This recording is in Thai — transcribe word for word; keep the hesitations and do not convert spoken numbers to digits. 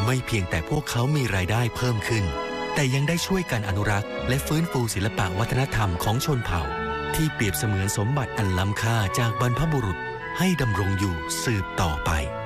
ไม่เพียงแต่พวกเขามีรายได้เพิ่มขึ้นแต่ยังได้ช่วยกันอนุรักษ์และฟื้นฟูศิลปะวัฒนธรรมของชนเผ่าที่เปรียบเสมือนสมบัติอันล้ำค่าจากบรรพบุรุษให้ดำรงอยู่สืบต่อไป